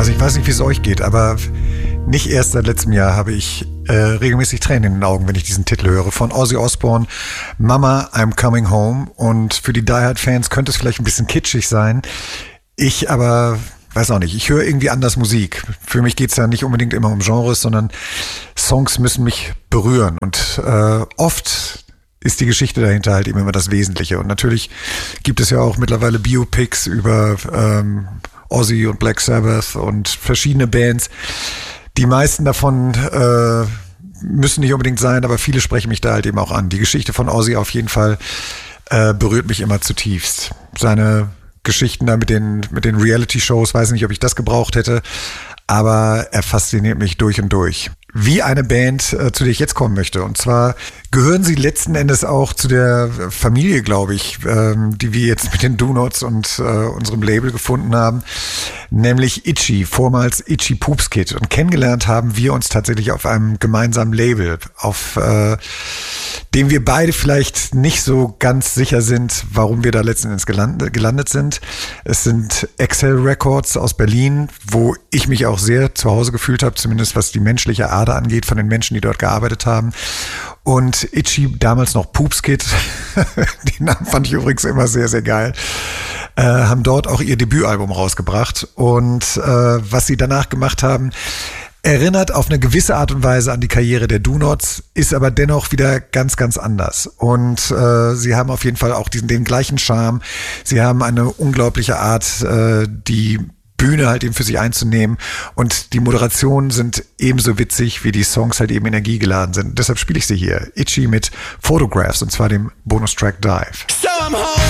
Also ich weiß nicht, wie es euch geht, aber nicht erst seit letztem Jahr habe ich regelmäßig Tränen in den Augen, wenn ich diesen Titel höre. Von Ozzy Osbourne, Mama, I'm Coming Home. Und für die Die Hard-Fans könnte es vielleicht ein bisschen kitschig sein. Ich aber weiß auch nicht, ich höre irgendwie anders Musik. Für mich geht es ja nicht unbedingt immer um Genres, sondern Songs müssen mich berühren. Und oft ist die Geschichte dahinter halt eben immer das Wesentliche. Und natürlich gibt es ja auch mittlerweile Biopics über Ozzy und Black Sabbath und verschiedene Bands. Die meisten davon müssen nicht unbedingt sein, aber viele sprechen mich da halt eben auch an. Die Geschichte von Ozzy auf jeden Fall berührt mich immer zutiefst. Seine Geschichten da mit den Reality-Shows, weiß nicht, ob ich das gebraucht hätte, aber er fasziniert mich durch und durch. Wie eine Band, zu der ich jetzt kommen möchte. Und zwar gehören sie letzten Endes auch zu der Familie, glaube ich, die wir jetzt mit den Do-Nots und unserem Label gefunden haben, nämlich Itchy, vormals Itchy Poops Kid. Und kennengelernt haben wir uns tatsächlich auf einem gemeinsamen Label, auf dem wir beide vielleicht nicht so ganz sicher sind, warum wir da letzten Endes gelandet sind. Es sind Excel Records aus Berlin, wo ich mich auch sehr zu Hause gefühlt habe, zumindest was die menschliche Ader angeht, von den Menschen, die dort gearbeitet haben. Und Itchy, damals noch Poops Kid, den Namen fand ich übrigens immer sehr, sehr geil, haben dort auch ihr Debütalbum rausgebracht. Und was sie danach gemacht haben, erinnert auf eine gewisse Art und Weise an die Karriere der Do-Nots, ist aber dennoch wieder ganz, ganz anders. Und sie haben auf jeden Fall auch den gleichen Charme. Sie haben eine unglaubliche Art, die Bühne halt eben für sich einzunehmen, und die Moderationen sind ebenso witzig, wie die Songs halt eben energiegeladen sind. Deshalb spiele ich sie hier. Itchy mit Photographs, und zwar dem Bonustrack Dive. So I'm home.